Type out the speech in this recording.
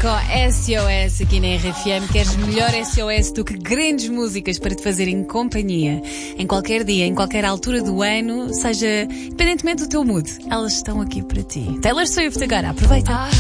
com SOS aqui na RFM. Queres melhor SOS do que grandes músicas para te fazerem companhia em qualquer dia, em qualquer altura do ano, seja independentemente do teu mood, elas estão aqui para ti. Taylor Swift agora, aproveita.